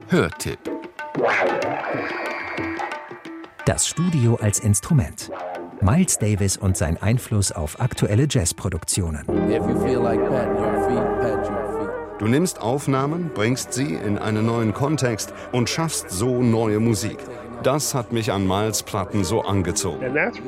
Hörtipp. Das Studio als Instrument. Miles Davis und sein Einfluss auf aktuelle Jazzproduktionen. Du nimmst Aufnahmen, bringst sie in einen neuen Kontext und schaffst so neue Musik. Das hat mich an Miles' Platten so angezogen.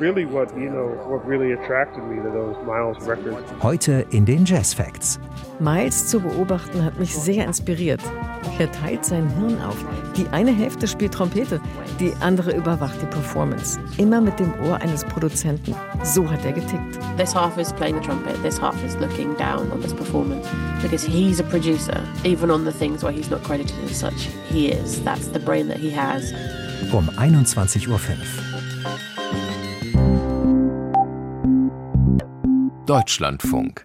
Heute in den Jazz Facts. Miles zu beobachten hat mich sehr inspiriert. Er teilt sein Hirn auf. Die eine Hälfte spielt Trompete, die andere überwacht die Performance. Immer mit dem Ohr eines Produzenten. So hat er getickt. This half is playing the trumpet, this half is looking down on this performance. Because he's a producer, even on the things where he's not credited as such. He is. That's the brain that he has. Um 21:05 Uhr. Deutschlandfunk.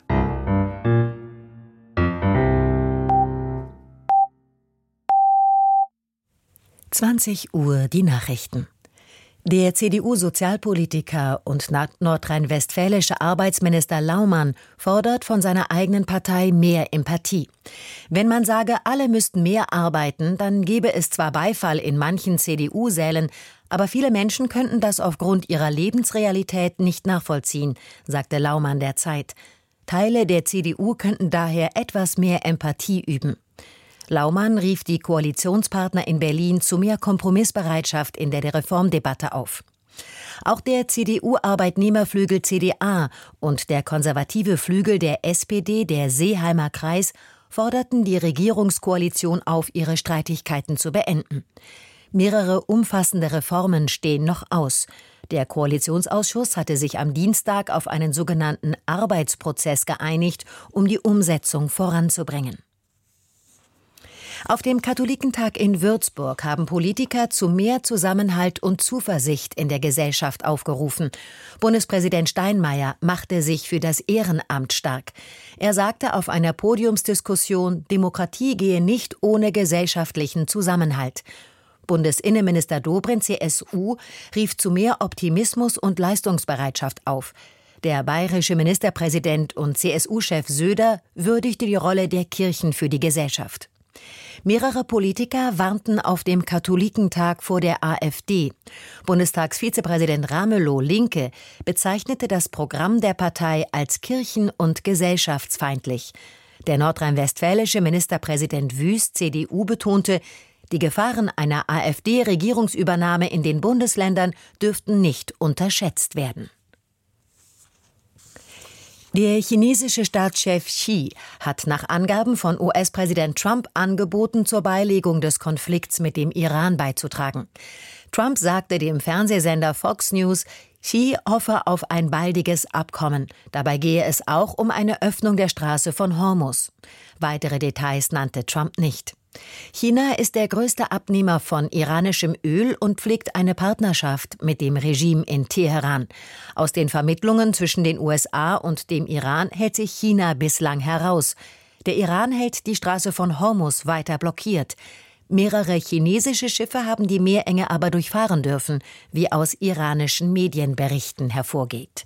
Uhr die Nachrichten. Der CDU-Sozialpolitiker und nordrhein-westfälische Arbeitsminister Laumann fordert von seiner eigenen Partei mehr Empathie. Wenn man sage, alle müssten mehr arbeiten, dann gäbe es zwar Beifall in manchen CDU-Sälen, aber viele Menschen könnten das aufgrund ihrer Lebensrealität nicht nachvollziehen, sagte Laumann der Zeit. Teile der CDU könnten daher etwas mehr Empathie üben. Laumann rief die Koalitionspartner in Berlin zu mehr Kompromissbereitschaft in der Reformdebatte auf. Auch der CDU-Arbeitnehmerflügel CDA und der konservative Flügel der SPD, der Seeheimer Kreis, forderten die Regierungskoalition auf, ihre Streitigkeiten zu beenden. Mehrere umfassende Reformen stehen noch aus. Der Koalitionsausschuss hatte sich am Dienstag auf einen sogenannten Arbeitsprozess geeinigt, um die Umsetzung voranzubringen. Auf dem Katholikentag in Würzburg haben Politiker zu mehr Zusammenhalt und Zuversicht in der Gesellschaft aufgerufen. Bundespräsident Steinmeier machte sich für das Ehrenamt stark. Er sagte auf einer Podiumsdiskussion, Demokratie gehe nicht ohne gesellschaftlichen Zusammenhalt. Bundesinnenminister Dobrindt, CSU, rief zu mehr Optimismus und Leistungsbereitschaft auf. Der bayerische Ministerpräsident und CSU-Chef Söder würdigte die Rolle der Kirchen für die Gesellschaft. Mehrere Politiker warnten auf dem Katholikentag vor der AfD. Bundestagsvizepräsident Ramelow, Linke, bezeichnete das Programm der Partei als kirchen- und gesellschaftsfeindlich. Der nordrhein-westfälische Ministerpräsident Wüst, CDU, betonte, die Gefahren einer AfD-Regierungsübernahme in den Bundesländern dürften nicht unterschätzt werden. Der chinesische Staatschef Xi hat nach Angaben von US-Präsident Trump angeboten, zur Beilegung des Konflikts mit dem Iran beizutragen. Trump sagte dem Fernsehsender Fox News, Xi hoffe auf ein baldiges Abkommen. Dabei gehe es auch um eine Öffnung der Straße von Hormuz. Weitere Details nannte Trump nicht. China ist der größte Abnehmer von iranischem Öl und pflegt eine Partnerschaft mit dem Regime in Teheran. Aus den Vermittlungen zwischen den USA und dem Iran hält sich China bislang heraus. Der Iran hält die Straße von Hormuz weiter blockiert. Mehrere chinesische Schiffe haben die Meerenge aber durchfahren dürfen, wie aus iranischen Medienberichten hervorgeht.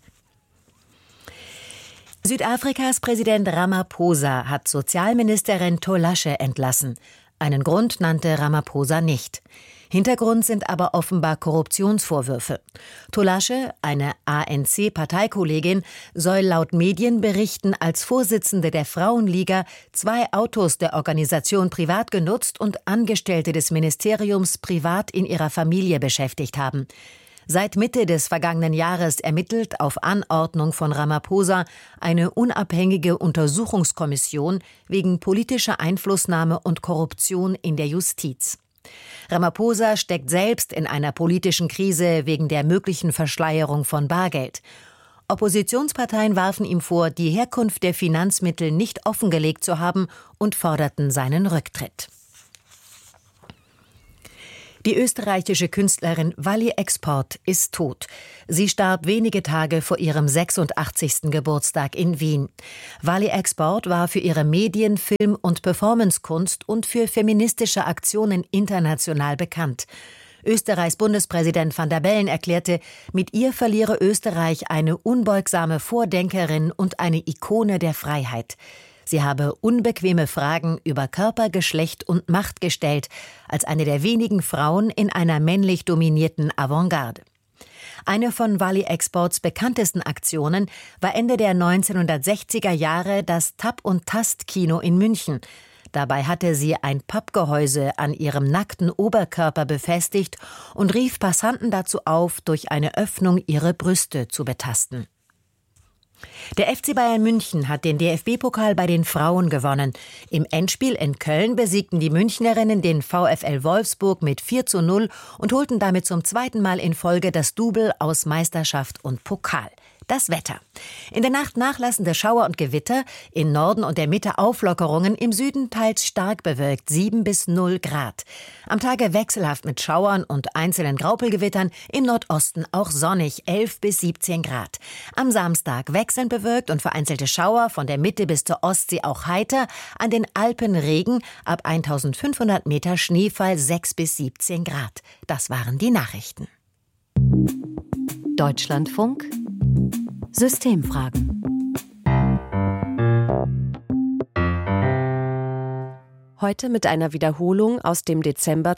Südafrikas Präsident Ramaphosa hat Sozialministerin Tolashe entlassen. Einen Grund nannte Ramaphosa nicht. Hintergrund sind aber offenbar Korruptionsvorwürfe. Tolashe, eine ANC-Parteikollegin, soll laut Medienberichten als Vorsitzende der Frauenliga 2 Autos der Organisation privat genutzt und Angestellte des Ministeriums privat in ihrer Familie beschäftigt haben. Seit Mitte des vergangenen Jahres ermittelt auf Anordnung von Ramaphosa eine unabhängige Untersuchungskommission wegen politischer Einflussnahme und Korruption in der Justiz. Ramaphosa steckt selbst in einer politischen Krise wegen der möglichen Verschleierung von Bargeld. Oppositionsparteien warfen ihm vor, die Herkunft der Finanzmittel nicht offengelegt zu haben und forderten seinen Rücktritt. Die österreichische Künstlerin Wally Export ist tot. Sie starb wenige Tage vor ihrem 86. Geburtstag in Wien. Wally Export war für ihre Medien-, Film- und Performancekunst und für feministische Aktionen international bekannt. Österreichs Bundespräsident Van der Bellen erklärte, mit ihr verliere Österreich eine unbeugsame Vordenkerin und eine Ikone der Freiheit. Sie habe unbequeme Fragen über Körper, Geschlecht und Macht gestellt, als eine der wenigen Frauen in einer männlich dominierten Avantgarde. Eine von Wally Exports bekanntesten Aktionen war Ende der 1960er Jahre das Tap- und Tast-Kino in München. Dabei hatte sie ein Pappgehäuse an ihrem nackten Oberkörper befestigt und rief Passanten dazu auf, durch eine Öffnung ihre Brüste zu betasten. Der FC Bayern München hat den DFB-Pokal bei den Frauen gewonnen. Im Endspiel in Köln besiegten die Münchnerinnen den VfL Wolfsburg mit 4:0 und holten damit zum zweiten Mal in Folge das Double aus Meisterschaft und Pokal. Das Wetter. In der Nacht nachlassende Schauer und Gewitter, im Norden und der Mitte Auflockerungen, im Süden teils stark bewölkt, 7 bis 0 Grad. Am Tage wechselhaft mit Schauern und einzelnen Graupelgewittern, im Nordosten auch sonnig, 11 bis 17 Grad. Am Samstag wechselnd bewölkt und vereinzelte Schauer, von der Mitte bis zur Ostsee auch heiter, an den Alpen Regen, ab 1500 Meter Schneefall 6 bis 17 Grad. Das waren die Nachrichten. Deutschlandfunk Systemfragen. Heute mit einer Wiederholung aus dem Dezember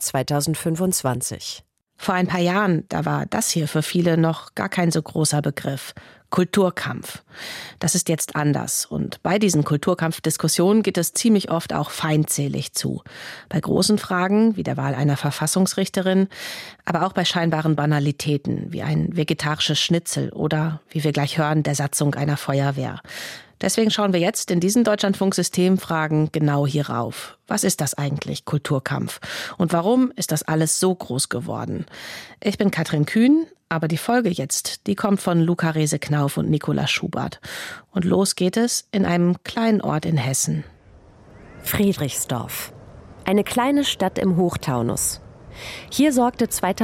2025. Vor ein paar Jahren, da war das hier für viele noch gar kein so großer Begriff. Kulturkampf. Das ist jetzt anders. Und bei diesen Kulturkampfdiskussionen geht es ziemlich oft auch feindselig zu. Bei großen Fragen, wie der Wahl einer Verfassungsrichterin, aber auch bei scheinbaren Banalitäten, wie ein vegetarisches Schnitzel oder, wie wir gleich hören, der Satzung einer Feuerwehr. Deswegen schauen wir jetzt in diesen Deutschlandfunk-Systemfragen genau hierauf. Was ist das eigentlich, Kulturkampf? Und warum ist das alles so groß geworden? Ich bin Katrin Kühn, aber die Folge jetzt, die kommt von Luca Rese-Knauf und Nicola Schubert. Und los geht es in einem kleinen Ort in Hessen. Friedrichsdorf. Eine kleine Stadt im Hochtaunus. Hier sorgte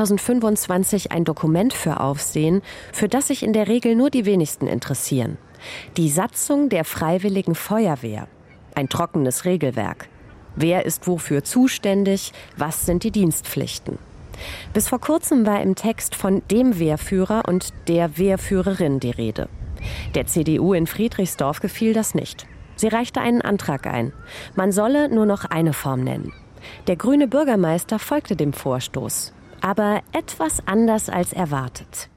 2025 ein Dokument für Aufsehen, für das sich in der Regel nur die wenigsten interessieren. Die Satzung der Freiwilligen Feuerwehr. Ein trockenes Regelwerk. Wer ist wofür zuständig? Was sind die Dienstpflichten? Bis vor kurzem war im Text von dem Wehrführer und der Wehrführerin die Rede. Der CDU in Friedrichsdorf gefiel das nicht. Sie reichte einen Antrag ein. Man solle nur noch eine Form nennen. Der grüne Bürgermeister folgte dem Vorstoß. Aber etwas anders als erwartet.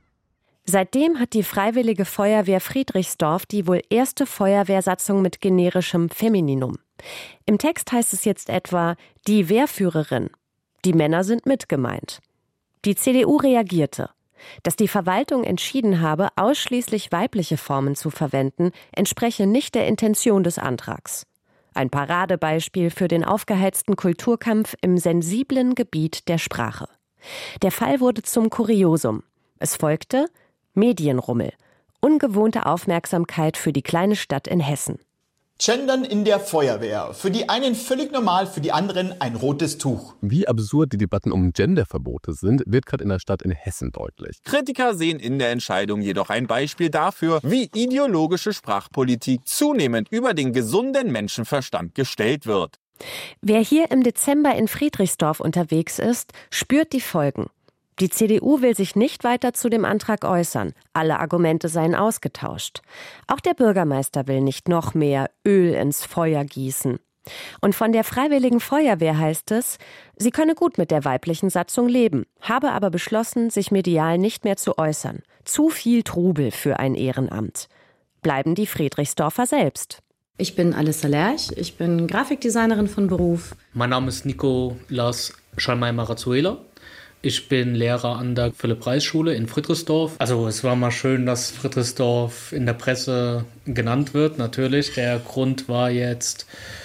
Seitdem hat die Freiwillige Feuerwehr Friedrichsdorf die wohl erste Feuerwehrsatzung mit generischem Femininum. Im Text heißt es jetzt etwa die Wehrführerin. Die Männer sind mitgemeint. Die CDU reagierte. Dass die Verwaltung entschieden habe, ausschließlich weibliche Formen zu verwenden, entspreche nicht der Intention des Antrags. Ein Paradebeispiel für den aufgeheizten Kulturkampf im sensiblen Gebiet der Sprache. Der Fall wurde zum Kuriosum. Es folgte Medienrummel. Ungewohnte Aufmerksamkeit für die kleine Stadt in Hessen. Gendern in der Feuerwehr. Für die einen völlig normal, für die anderen ein rotes Tuch. Wie absurd die Debatten um Genderverbote sind, wird gerade in der Stadt in Hessen deutlich. Kritiker sehen in der Entscheidung jedoch ein Beispiel dafür, wie ideologische Sprachpolitik zunehmend über den gesunden Menschenverstand gestellt wird. Wer hier im Dezember in Friedrichsdorf unterwegs ist, spürt die Folgen. Die CDU will sich nicht weiter zu dem Antrag äußern. Alle Argumente seien ausgetauscht. Auch der Bürgermeister will nicht noch mehr Öl ins Feuer gießen. Und von der Freiwilligen Feuerwehr heißt es, sie könne gut mit der weiblichen Satzung leben, habe aber beschlossen, sich medial nicht mehr zu äußern. Zu viel Trubel für ein Ehrenamt. Bleiben die Friedrichsdorfer selbst. Ich bin Alissa Lerch, ich bin Grafikdesignerin von Beruf. Mein Name ist Nico Lars Schalmeimer-Razuela. Ich bin Lehrer an der Philipp-Reis-Schule in Friedrichsdorf. Also es war mal schön, dass Friedrichsdorf in der Presse genannt wird, natürlich. Der Grund war jetzt...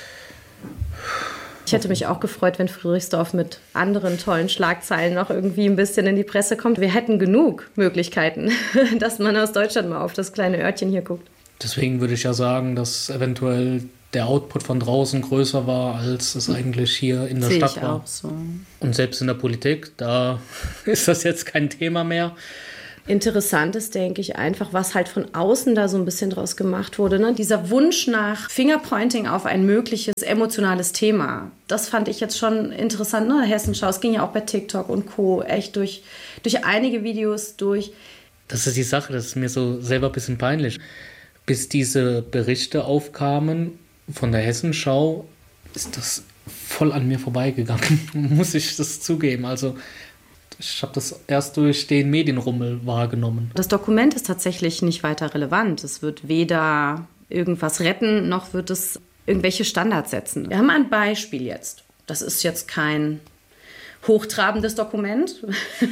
Ich hätte mich auch gefreut, wenn Friedrichsdorf mit anderen tollen Schlagzeilen noch irgendwie ein bisschen in die Presse kommt. Wir hätten genug Möglichkeiten, dass man aus Deutschland mal auf das kleine Örtchen hier guckt. Deswegen würde ich ja sagen, dass eventuell der Output von draußen größer war, als es eigentlich hier in der Stadt war. Auch so. Und selbst in der Politik, da ist das jetzt kein Thema mehr. Interessant ist, denke ich, einfach, was halt von außen da so ein bisschen draus gemacht wurde. Ne? Dieser Wunsch nach Fingerpointing auf ein mögliches emotionales Thema. Das fand ich jetzt schon interessant. Ne? Hessenschau, es ging ja auch bei TikTok und Co. echt durch einige Videos durch. Das ist die Sache, das ist mir so selber ein bisschen peinlich. Bis diese Berichte aufkamen, von der Hessenschau ist das voll an mir vorbeigegangen, muss ich das zugeben. Also ich habe das erst durch den Medienrummel wahrgenommen. Das Dokument ist tatsächlich nicht weiter relevant. Es wird weder irgendwas retten, noch wird es irgendwelche Standards setzen. Wir haben ein Beispiel jetzt. Das ist jetzt kein hochtrabendes Dokument,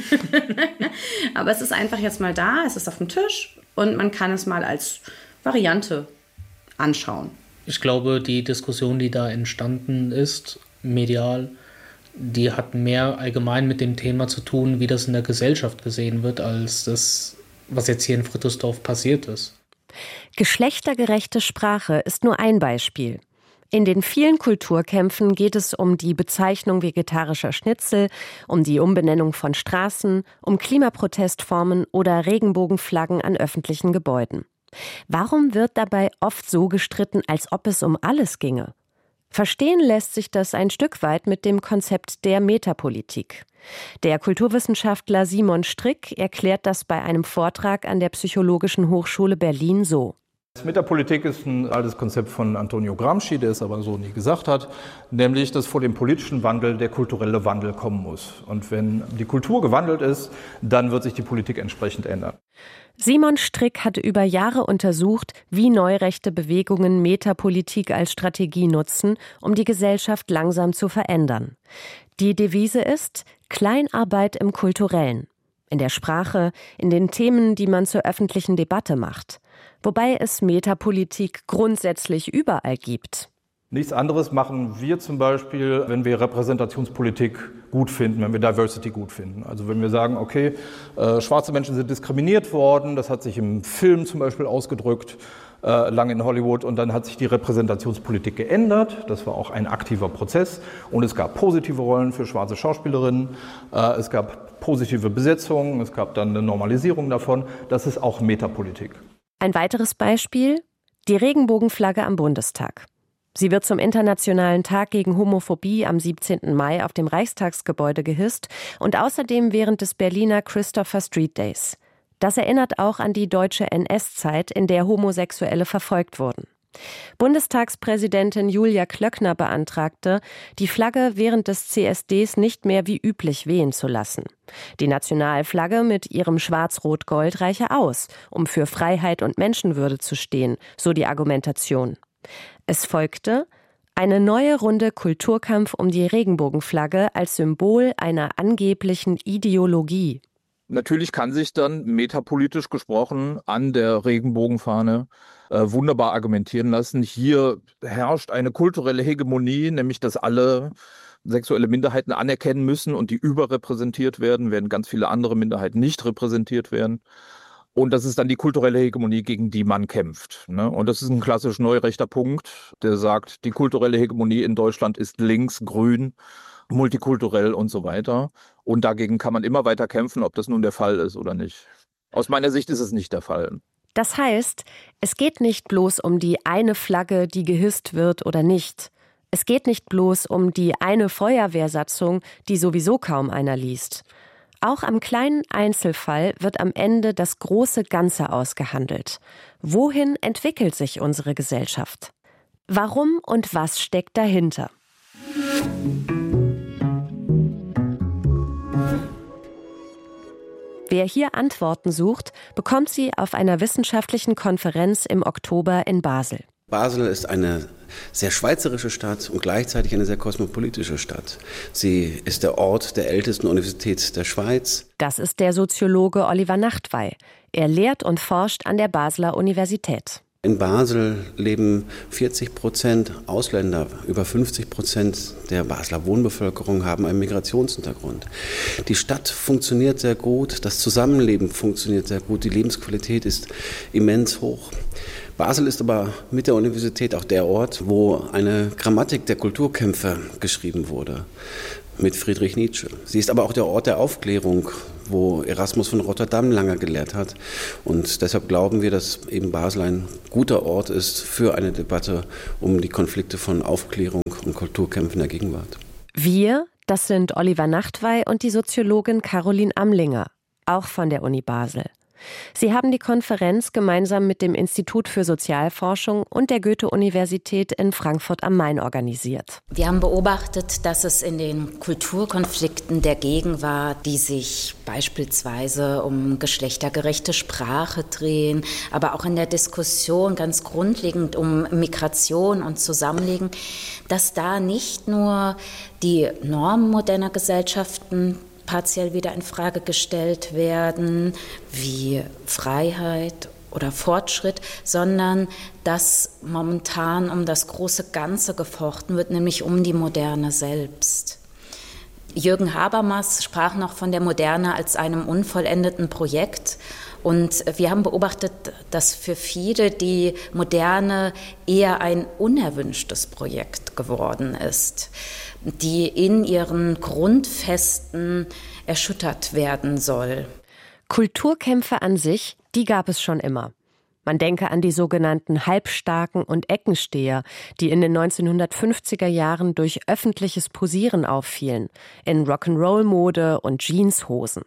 aber es ist einfach jetzt mal da, es ist auf dem Tisch und man kann es mal als Variante anschauen. Ich glaube, die Diskussion, die da entstanden ist, medial, die hat mehr allgemein mit dem Thema zu tun, wie das in der Gesellschaft gesehen wird, als das, was jetzt hier in Frithersdorf passiert ist. Geschlechtergerechte Sprache ist nur ein Beispiel. In den vielen Kulturkämpfen geht es um die Bezeichnung vegetarischer Schnitzel, um die Umbenennung von Straßen, um Klimaprotestformen oder Regenbogenflaggen an öffentlichen Gebäuden. Warum wird dabei oft so gestritten, als ob es um alles ginge? Verstehen lässt sich das ein Stück weit mit dem Konzept der Metapolitik. Der Kulturwissenschaftler Simon Strick erklärt das bei einem Vortrag an der Psychologischen Hochschule Berlin so. Metapolitik ist ein altes Konzept von Antonio Gramsci, der es aber so nie gesagt hat, nämlich, dass vor dem politischen Wandel der kulturelle Wandel kommen muss. Und wenn die Kultur gewandelt ist, dann wird sich die Politik entsprechend ändern. Simon Strick hat über Jahre untersucht, wie neurechte Bewegungen Metapolitik als Strategie nutzen, um die Gesellschaft langsam zu verändern. Die Devise ist Kleinarbeit im Kulturellen, in der Sprache, in den Themen, die man zur öffentlichen Debatte macht. Wobei es Metapolitik grundsätzlich überall gibt. Nichts anderes machen wir zum Beispiel, wenn wir Repräsentationspolitik gut finden, wenn wir Diversity gut finden. Also wenn wir sagen, okay, schwarze Menschen sind diskriminiert worden, das hat sich im Film zum Beispiel ausgedrückt, lange in Hollywood, und dann hat sich die Repräsentationspolitik geändert. Das war auch ein aktiver Prozess und es gab positive Rollen für schwarze Schauspielerinnen, es gab positive Besetzungen, es gab dann eine Normalisierung davon. Das ist auch Metapolitik. Ein weiteres Beispiel, die Regenbogenflagge am Bundestag. Sie wird zum Internationalen Tag gegen Homophobie am 17. Mai auf dem Reichstagsgebäude gehisst und außerdem während des Berliner Christopher Street Days. Das erinnert auch an die deutsche NS-Zeit, in der Homosexuelle verfolgt wurden. Bundestagspräsidentin Julia Klöckner beantragte, die Flagge während des CSDs nicht mehr wie üblich wehen zu lassen. Die Nationalflagge mit ihrem Schwarz-Rot-Gold reiche aus, um für Freiheit und Menschenwürde zu stehen, so die Argumentation. Es folgte eine neue Runde Kulturkampf um die Regenbogenflagge als Symbol einer angeblichen Ideologie. Natürlich kann sich dann metapolitisch gesprochen an der Regenbogenfahne wunderbar argumentieren lassen. Hier herrscht eine kulturelle Hegemonie, nämlich dass alle sexuelle Minderheiten anerkennen müssen und die überrepräsentiert werden, während ganz viele andere Minderheiten nicht repräsentiert werden. Und das ist dann die kulturelle Hegemonie, gegen die man kämpft. Und das ist ein klassisch neurechter Punkt, der sagt, die kulturelle Hegemonie in Deutschland ist links, grün, multikulturell und so weiter. Und dagegen kann man immer weiter kämpfen, ob das nun der Fall ist oder nicht. Aus meiner Sicht ist es nicht der Fall. Das heißt, es geht nicht bloß um die eine Flagge, die gehisst wird oder nicht. Es geht nicht bloß um die eine Feuerwehrsatzung, die sowieso kaum einer liest. Auch am kleinen Einzelfall wird am Ende das große Ganze ausgehandelt. Wohin entwickelt sich unsere Gesellschaft? Warum und was steckt dahinter? Wer hier Antworten sucht, bekommt sie auf einer wissenschaftlichen Konferenz im Oktober in Basel. Basel ist eine sehr schweizerische Stadt und gleichzeitig eine sehr kosmopolitische Stadt. Sie ist der Ort der ältesten Universität der Schweiz. Das ist der Soziologe Oliver Nachtwey. Er lehrt und forscht an der Basler Universität. In Basel leben 40% Ausländer, über 50% der Basler Wohnbevölkerung haben einen Migrationshintergrund. Die Stadt funktioniert sehr gut, das Zusammenleben funktioniert sehr gut, die Lebensqualität ist immens hoch. Basel ist aber mit der Universität auch der Ort, wo eine Grammatik der Kulturkämpfe geschrieben wurde, mit Friedrich Nietzsche. Sie ist aber auch der Ort der Aufklärung, wo Erasmus von Rotterdam lange gelehrt hat. Und deshalb glauben wir, dass eben Basel ein guter Ort ist für eine Debatte um die Konflikte von Aufklärung und Kulturkämpfen der Gegenwart. Wir, das sind Oliver Nachtwey und die Soziologin Caroline Amlinger, auch von der Uni Basel. Sie haben die Konferenz gemeinsam mit dem Institut für Sozialforschung und der Goethe-Universität in Frankfurt am Main organisiert. Wir haben beobachtet, dass es in den Kulturkonflikten der Gegenwart, die sich beispielsweise um geschlechtergerechte Sprache drehen, aber auch in der Diskussion ganz grundlegend um Migration und Zusammenleben, dass da nicht nur die Normen moderner Gesellschaften partiell wieder in Frage gestellt werden, wie Freiheit oder Fortschritt, sondern dass momentan um das große Ganze gefochten wird, nämlich um die Moderne selbst. Jürgen Habermas sprach noch von der Moderne als einem unvollendeten Projekt. Und wir haben beobachtet, dass für viele die Moderne eher ein unerwünschtes Projekt geworden ist, die in ihren Grundfesten erschüttert werden soll. Kulturkämpfe an sich, die gab es schon immer. Man denke an die sogenannten Halbstarken und Eckensteher, die in den 1950er Jahren durch öffentliches Posieren auffielen, in Rock'n'Roll-Mode und Jeanshosen.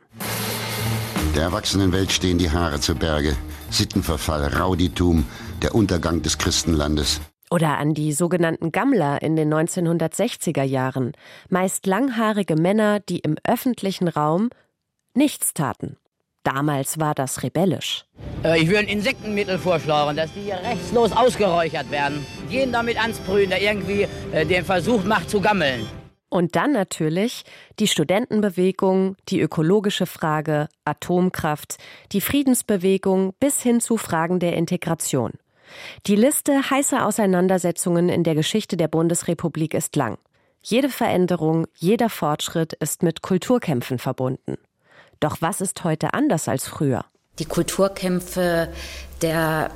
Der Erwachsenenwelt stehen die Haare zu Berge. Sittenverfall, Rowdytum, der Untergang des Christenlandes. Oder an die sogenannten Gammler in den 1960er Jahren. Meist langhaarige Männer, die im öffentlichen Raum nichts taten. Damals war das rebellisch. Ich würde ein Insektenmittel vorschlagen, dass die hier rechtslos ausgeräuchert werden. Jeden damit ansprühen, der irgendwie den Versuch macht zu gammeln. Und dann natürlich die Studentenbewegung, die ökologische Frage, Atomkraft, die Friedensbewegung bis hin zu Fragen der Integration. Die Liste heißer Auseinandersetzungen in der Geschichte der Bundesrepublik ist lang. Jede Veränderung, jeder Fortschritt ist mit Kulturkämpfen verbunden. Doch was ist heute anders als früher? Die Kulturkämpfe der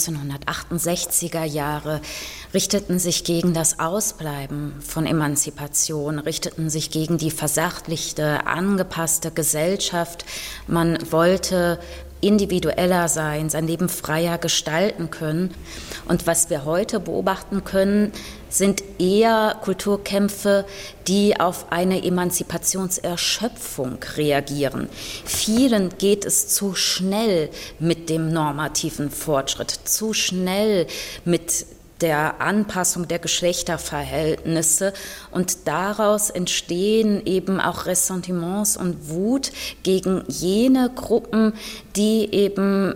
1968er Jahre richteten sich gegen das Ausbleiben von Emanzipation, richteten sich gegen die versachlichte, angepasste Gesellschaft. Man wollte individueller sein, sein Leben freier gestalten können. Und was wir heute beobachten können, sind eher Kulturkämpfe, die auf eine Emanzipationserschöpfung reagieren. Vielen geht es zu schnell mit dem normativen Fortschritt, zu schnell mit der Anpassung der Geschlechterverhältnisse, und daraus entstehen eben auch Ressentiments und Wut gegen jene Gruppen, die eben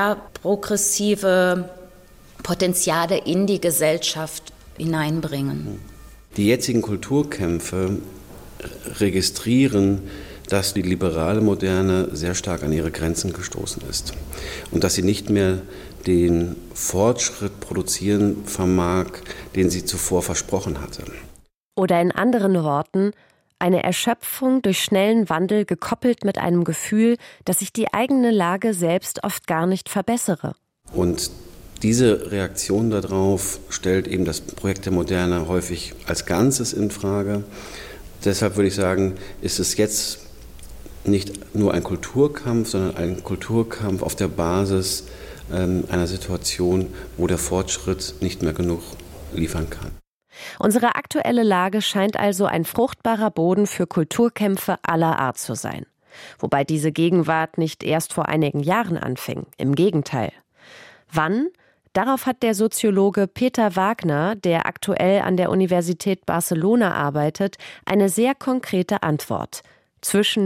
progressive Potenziale in die Gesellschaft hineinbringen. Die jetzigen Kulturkämpfe registrieren, dass die liberale Moderne sehr stark an ihre Grenzen gestoßen ist und dass sie nicht mehr den Fortschritt produzieren vermag, den sie zuvor versprochen hatte. Oder in anderen Worten, eine Erschöpfung durch schnellen Wandel gekoppelt mit einem Gefühl, dass ich die eigene Lage selbst oft gar nicht verbessere. Und diese Reaktion darauf stellt eben das Projekt der Moderne häufig als Ganzes in Frage. Deshalb würde ich sagen, ist es jetzt nicht nur ein Kulturkampf, sondern ein Kulturkampf auf der Basis einer Situation, wo der Fortschritt nicht mehr genug liefern kann. Unsere aktuelle Lage scheint also ein fruchtbarer Boden für Kulturkämpfe aller Art zu sein. Wobei diese Gegenwart nicht erst vor einigen Jahren anfing. Im Gegenteil. Wann? Darauf hat der Soziologe Peter Wagner, der aktuell an der Universität Barcelona arbeitet, eine sehr konkrete Antwort. Zwischen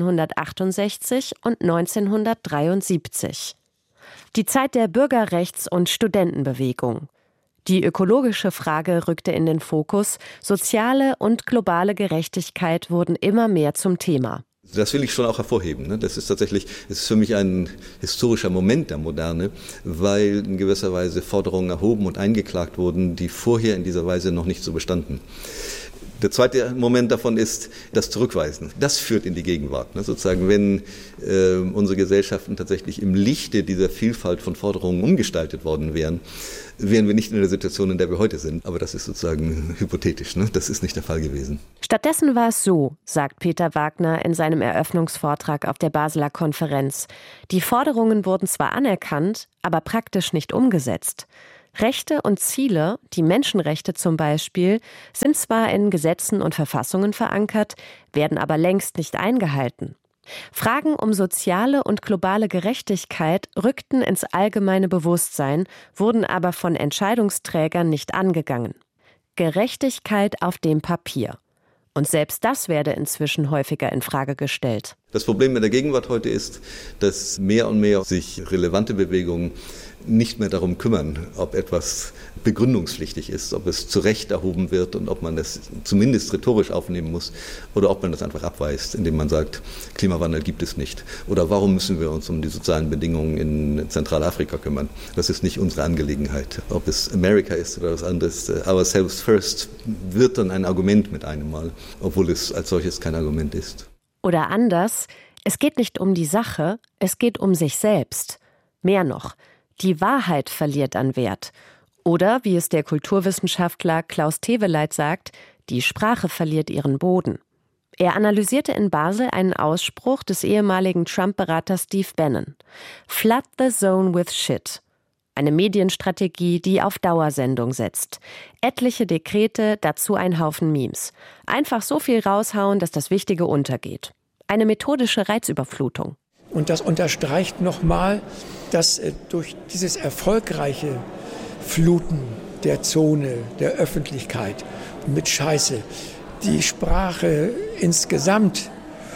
1968 und 1973. Die Zeit der Bürgerrechts- und Studentenbewegung. Die ökologische Frage rückte in den Fokus, soziale und globale Gerechtigkeit wurden immer mehr zum Thema. Das will ich schon auch hervorheben. Das ist für mich ein historischer Moment der Moderne, weil in gewisser Weise Forderungen erhoben und eingeklagt wurden, die vorher in dieser Weise noch nicht so bestanden. Der zweite Moment davon ist das Zurückweisen. Das führt in die Gegenwart. Sozusagen, wenn unsere Gesellschaften tatsächlich im Lichte dieser Vielfalt von Forderungen umgestaltet worden wären, wären wir nicht in der Situation, in der wir heute sind. Aber das ist sozusagen hypothetisch. Das ist nicht der Fall gewesen. Stattdessen war es so, sagt Peter Wagner in seinem Eröffnungsvortrag auf der Basler Konferenz. Die Forderungen wurden zwar anerkannt, aber praktisch nicht umgesetzt. Rechte und Ziele, die Menschenrechte zum Beispiel, sind zwar in Gesetzen und Verfassungen verankert, werden aber längst nicht eingehalten. Fragen um soziale und globale Gerechtigkeit rückten ins allgemeine Bewusstsein, wurden aber von Entscheidungsträgern nicht angegangen. Gerechtigkeit auf dem Papier. Und selbst das werde inzwischen häufiger in Frage gestellt. Das Problem mit der Gegenwart heute ist, dass mehr und mehr sich relevante Bewegungen nicht mehr darum kümmern, ob etwas begründungspflichtig ist, ob es zu Recht erhoben wird und ob man das zumindest rhetorisch aufnehmen muss oder ob man das einfach abweist, indem man sagt, Klimawandel gibt es nicht. Oder warum müssen wir uns um die sozialen Bedingungen in Zentralafrika kümmern? Das ist nicht unsere Angelegenheit. Ob es Amerika ist oder was anderes, ourselves first wird dann ein Argument mit einem Mal, obwohl es als solches kein Argument ist. Oder anders, es geht nicht um die Sache, es geht um sich selbst. Mehr noch, die Wahrheit verliert an Wert. Oder, wie es der Kulturwissenschaftler Klaus Teweleit sagt, die Sprache verliert ihren Boden. Er analysierte in Basel einen Ausspruch des ehemaligen Trump-Beraters Steve Bannon. Flood the zone with shit. Eine Medienstrategie, die auf Dauersendung setzt. Etliche Dekrete, dazu ein Haufen Memes. Einfach so viel raushauen, dass das Wichtige untergeht. Eine methodische Reizüberflutung. Und das unterstreicht nochmal, dass durch dieses erfolgreiche Fluten der Zone, der Öffentlichkeit mit Scheiße, die Sprache insgesamt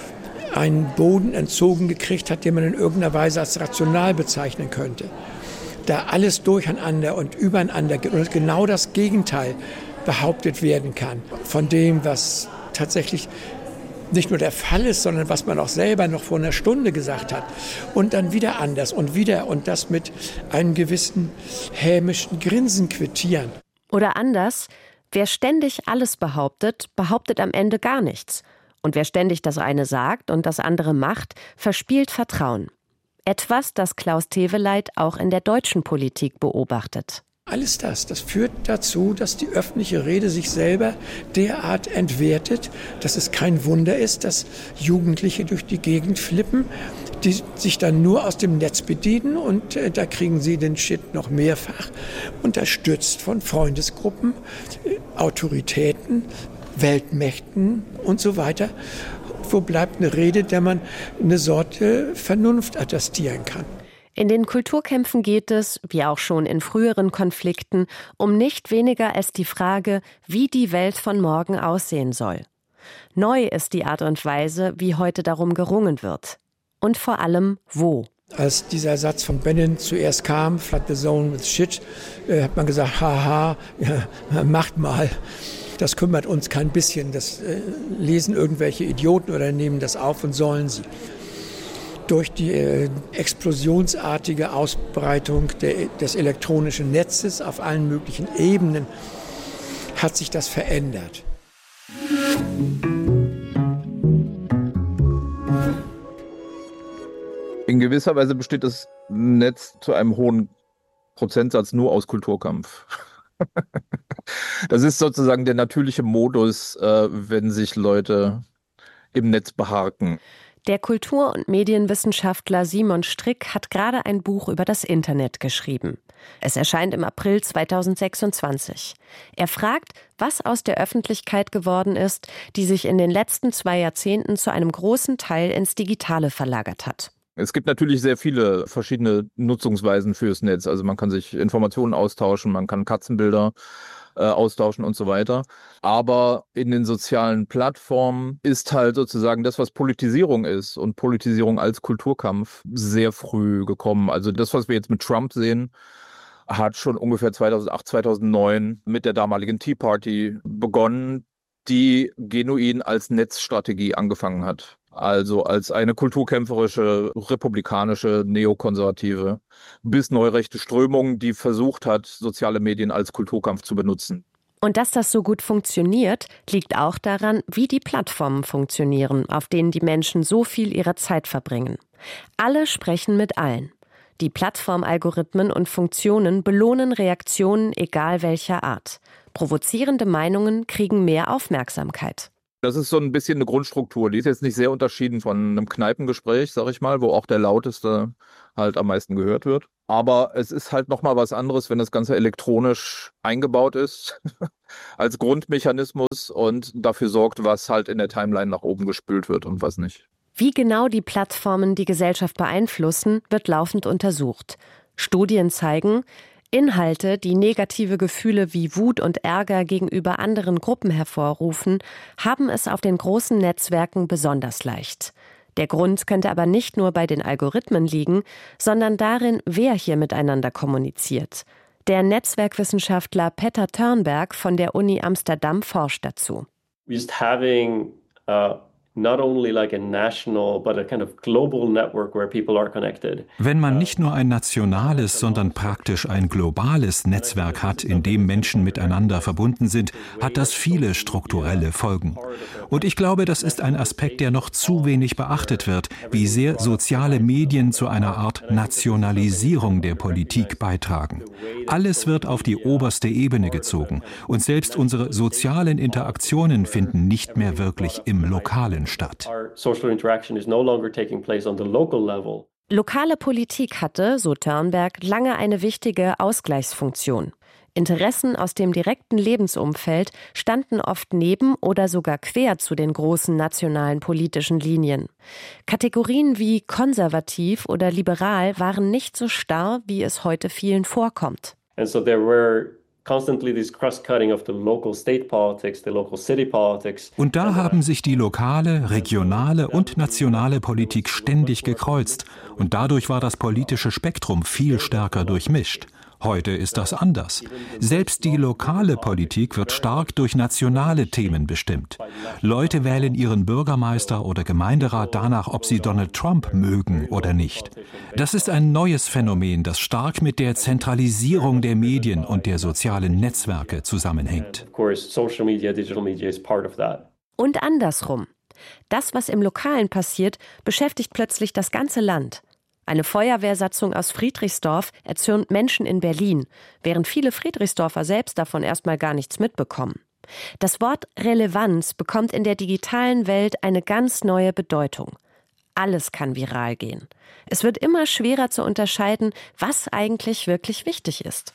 einen Boden entzogen gekriegt hat, den man in irgendeiner Weise als rational bezeichnen könnte. Da alles durcheinander und übereinander geht und genau das Gegenteil behauptet werden kann von dem, was tatsächlich nicht nur der Fall ist, sondern was man auch selber noch vor einer Stunde gesagt hat. Und dann wieder anders und wieder und das mit einem gewissen hämischen Grinsen quittieren. Oder anders, wer ständig alles behauptet, behauptet am Ende gar nichts. Und wer ständig das eine sagt und das andere macht, verspielt Vertrauen. Etwas, das Klaus Teweleit auch in der deutschen Politik beobachtet. Alles das führt dazu, dass die öffentliche Rede sich selber derart entwertet, dass es kein Wunder ist, dass Jugendliche durch die Gegend flippen, die sich dann nur aus dem Netz bedienen und da kriegen sie den Shit noch mehrfach, unterstützt von Freundesgruppen, Autoritäten, Weltmächten und so weiter. Wo bleibt eine Rede, der man eine Sorte Vernunft attestieren kann? In den Kulturkämpfen geht es, wie auch schon in früheren Konflikten, um nicht weniger als die Frage, wie die Welt von morgen aussehen soll. Neu ist die Art und Weise, wie heute darum gerungen wird. Und vor allem, wo. Als dieser Satz von Bannon zuerst kam, flood the zone with shit, hat man gesagt, haha, ja, macht mal. Das kümmert uns kein bisschen. Das lesen irgendwelche Idioten oder nehmen das auf und sollen sie. Durch die explosionsartige Ausbreitung des elektronischen Netzes auf allen möglichen Ebenen hat sich das verändert. In gewisser Weise besteht das Netz zu einem hohen Prozentsatz nur aus Kulturkampf. Das ist sozusagen der natürliche Modus, wenn sich Leute im Netz beharken. Der Kultur- und Medienwissenschaftler Simon Strick hat gerade ein Buch über das Internet geschrieben. Es erscheint im April 2026. Er fragt, was aus der Öffentlichkeit geworden ist, die sich in den letzten 2 Jahrzehnten zu einem großen Teil ins Digitale verlagert hat. Es gibt natürlich sehr viele verschiedene Nutzungsweisen fürs Netz. Also man kann sich Informationen austauschen, man kann Katzenbilder austauschen und so weiter. Aber in den sozialen Plattformen ist halt sozusagen das, was Politisierung ist und Politisierung als Kulturkampf sehr früh gekommen. Also das, was wir jetzt mit Trump sehen, hat schon ungefähr 2008, 2009 mit der damaligen Tea Party begonnen, die genuin als Netzstrategie angefangen hat. Also als eine kulturkämpferische, republikanische, neokonservative bis neurechte Strömung, die versucht hat, soziale Medien als Kulturkampf zu benutzen. Und dass das so gut funktioniert, liegt auch daran, wie die Plattformen funktionieren, auf denen die Menschen so viel ihrer Zeit verbringen. Alle sprechen mit allen. Die Plattformalgorithmen und Funktionen belohnen Reaktionen egal welcher Art. Provozierende Meinungen kriegen mehr Aufmerksamkeit. Das ist so ein bisschen eine Grundstruktur. Die ist jetzt nicht sehr unterschieden von einem Kneipengespräch, sag ich mal, wo auch der Lauteste halt am meisten gehört wird. Aber es ist halt nochmal was anderes, wenn das Ganze elektronisch eingebaut ist, als Grundmechanismus und dafür sorgt, was halt in der Timeline nach oben gespült wird und was nicht. Wie genau die Plattformen die Gesellschaft beeinflussen, wird laufend untersucht. Studien zeigen, Inhalte, die negative Gefühle wie Wut und Ärger gegenüber anderen Gruppen hervorrufen, haben es auf den großen Netzwerken besonders leicht. Der Grund könnte aber nicht nur bei den Algorithmen liegen, sondern darin, wer hier miteinander kommuniziert. Der Netzwerkwissenschaftler Petter Törnberg von der Uni Amsterdam forscht dazu. Just having not only like a national, but a kind of global network where people are connected. Wenn man nicht nur ein nationales, sondern praktisch ein globales Netzwerk hat, in dem Menschen miteinander verbunden sind, hat das viele strukturelle Folgen. Und ich glaube, das ist ein Aspekt, der noch zu wenig beachtet wird, wie sehr soziale Medien zu einer Art Nationalisierung der Politik beitragen. Alles wird auf die oberste Ebene gezogen und selbst unsere sozialen Interaktionen finden nicht mehr wirklich im Lokalen statt. Lokale Politik hatte, so Törnberg, lange eine wichtige Ausgleichsfunktion. Interessen aus dem direkten Lebensumfeld standen oft neben oder sogar quer zu den großen nationalen politischen Linien. Kategorien wie konservativ oder liberal waren nicht so starr, wie es heute vielen vorkommt. And so there were constantly this cross-cutting of the local state politics, the local city politics. Und da haben sich die lokale, regionale und nationale Politik ständig gekreuzt. Und dadurch war das politische Spektrum viel stärker durchmischt. Heute ist das anders. Selbst die lokale Politik wird stark durch nationale Themen bestimmt. Leute wählen ihren Bürgermeister oder Gemeinderat danach, ob sie Donald Trump mögen oder nicht. Das ist ein neues Phänomen, das stark mit der Zentralisierung der Medien und der sozialen Netzwerke zusammenhängt. Und andersrum. Das, was im Lokalen passiert, beschäftigt plötzlich das ganze Land. Eine Feuerwehrsatzung aus Friedrichsdorf erzürnt Menschen in Berlin, während viele Friedrichsdorfer selbst davon erstmal gar nichts mitbekommen. Das Wort Relevanz bekommt in der digitalen Welt eine ganz neue Bedeutung. Alles kann viral gehen. Es wird immer schwerer zu unterscheiden, was eigentlich wirklich wichtig ist.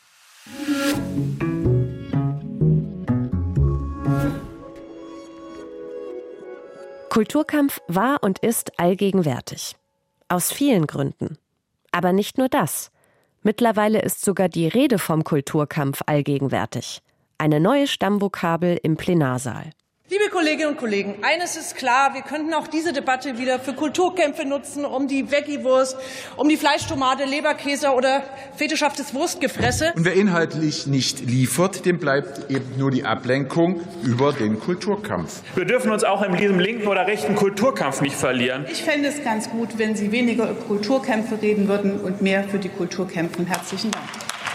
Kulturkampf war und ist allgegenwärtig. Aus vielen Gründen. Aber nicht nur das. Mittlerweile ist sogar die Rede vom Kulturkampf allgegenwärtig. Eine neue Stammvokabel im Plenarsaal. Liebe Kolleginnen und Kollegen, eines ist klar, wir könnten auch diese Debatte wieder für Kulturkämpfe nutzen, um die Veggie-Wurst, um die Fleischtomate, Leberkäse oder fetischhaftes Wurstgefresse. Und wer inhaltlich nicht liefert, dem bleibt eben nur die Ablenkung über den Kulturkampf. Wir dürfen uns auch in diesem linken oder rechten Kulturkampf nicht verlieren. Ich fände es ganz gut, wenn Sie weniger über Kulturkämpfe reden würden und mehr für die Kultur kämpfen. Herzlichen Dank.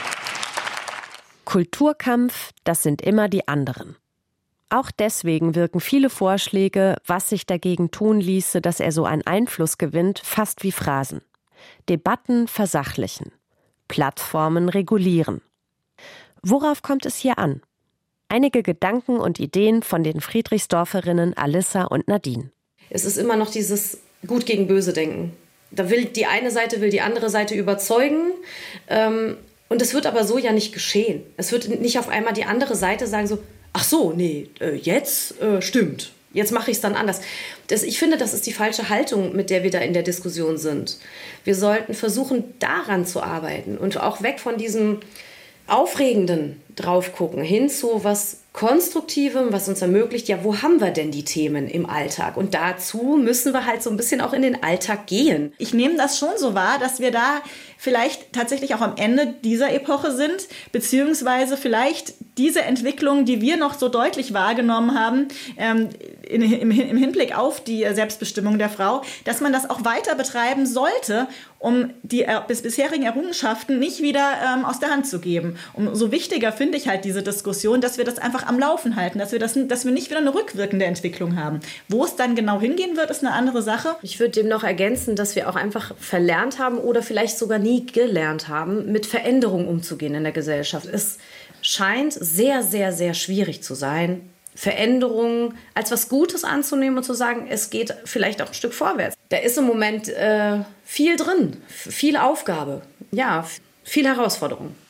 Kulturkampf, das sind immer die anderen. Auch deswegen wirken viele Vorschläge, was sich dagegen tun ließe, dass er so einen Einfluss gewinnt, fast wie Phrasen. Debatten versachlichen. Plattformen regulieren. Worauf kommt es hier an? Einige Gedanken und Ideen von den Friedrichsdorferinnen Alissa und Nadine. Es ist immer noch dieses Gut gegen Böse denken. Da will die eine Seite, will die andere Seite überzeugen. Und es wird aber so ja nicht geschehen. Es wird nicht auf einmal die andere Seite sagen so, ach so, nee, jetzt stimmt. Jetzt mache ich es dann anders. Ich finde, das ist die falsche Haltung, mit der wir da in der Diskussion sind. Wir sollten versuchen, daran zu arbeiten und auch weg von diesem Aufregenden drauf gucken, hin zu was Konstruktivem, was uns ermöglicht, ja, wo haben wir denn die Themen im Alltag? Und dazu müssen wir halt so ein bisschen auch in den Alltag gehen. Ich nehme das schon so wahr, dass wir da vielleicht tatsächlich auch am Ende dieser Epoche sind, beziehungsweise vielleicht diese Entwicklung, die wir noch so deutlich wahrgenommen haben, im Hinblick auf die Selbstbestimmung der Frau, dass man das auch weiter betreiben sollte, um die bisherigen Errungenschaften nicht wieder aus der Hand zu geben. Umso wichtiger finde ich halt diese Diskussion, dass wir das einfach am Laufen halten, dass wir nicht wieder eine rückwirkende Entwicklung haben. Wo es dann genau hingehen wird, ist eine andere Sache. Ich würde dem noch ergänzen, dass wir auch einfach verlernt haben oder vielleicht sogar nie gelernt haben, mit Veränderungen umzugehen in der Gesellschaft. Es scheint sehr, sehr, sehr schwierig zu sein, Veränderungen als was Gutes anzunehmen und zu sagen, es geht vielleicht auch ein Stück vorwärts. Da ist im Moment viel drin, viel Aufgabe, ja, viel Herausforderung.